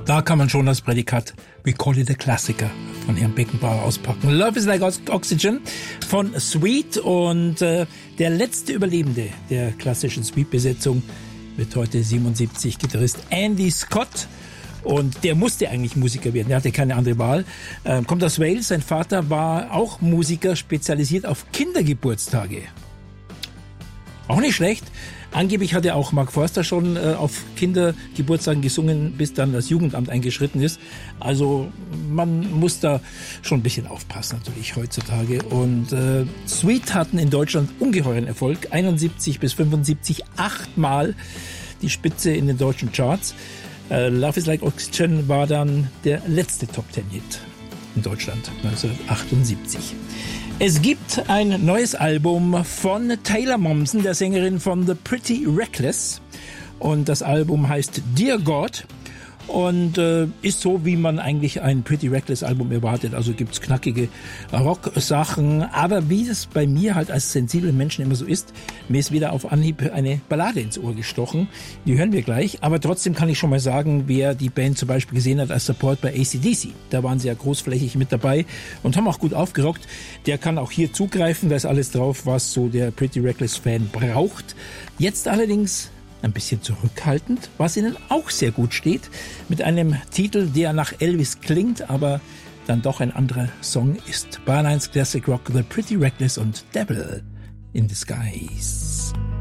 Da kann man schon das Prädikat We Call It a Klassiker von Herrn Beckenbauer auspacken. Love is Like Oxygen von Sweet, und der letzte Überlebende der klassischen Sweet-Besetzung wird heute 77, Gitarrist Andy Scott. Und der musste eigentlich Musiker werden, der hatte keine andere Wahl. Kommt aus Wales, sein Vater war auch Musiker, spezialisiert auf Kindergeburtstage. Auch nicht schlecht. Angeblich hat auch Mark Forster schon auf Kindergeburtstagen gesungen, bis dann das Jugendamt eingeschritten ist. Also man muss da schon ein bisschen aufpassen natürlich heutzutage. Und Sweet hatten in Deutschland ungeheuren Erfolg. 71 bis 75, 8-mal die Spitze in den deutschen Charts. Love is Like Oxygen war dann der letzte Top-10-Hit in Deutschland 1978. Es gibt ein neues Album von Taylor Momsen, der Sängerin von The Pretty Reckless. Und das Album heißt Dear God und ist so, wie man eigentlich ein Pretty Reckless Album erwartet. Also gibt's knackige Rock-Sachen, aber wie es bei mir halt als sensiblen Menschen immer so ist, mir ist wieder auf Anhieb eine Ballade ins Ohr gestochen. Die hören wir gleich, aber trotzdem kann ich schon mal sagen, wer die Band zum Beispiel gesehen hat als Support bei AC/DC, da waren sie ja großflächig mit dabei und haben auch gut aufgerockt, der kann auch hier zugreifen, da ist alles drauf, was so der Pretty Reckless-Fan braucht. Jetzt allerdings ein bisschen zurückhaltend, was ihnen auch sehr gut steht, mit einem Titel, der nach Elvis klingt, aber dann doch ein anderer Song ist. Bayern 1 Classic Rock, The Pretty Reckless und Devil in Disguise.